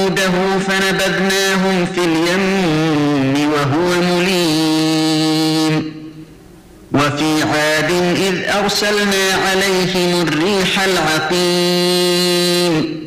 فنبذناهم في اليم وهو مليم وفي عاد إذ أرسلنا عليهم الريح العقيم